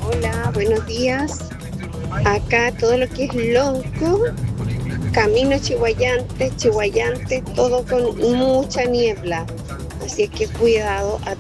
Hola, buenos días. Acá todo lo que es Lonco, camino Chihuayante, todo con mucha niebla. Así es que cuidado a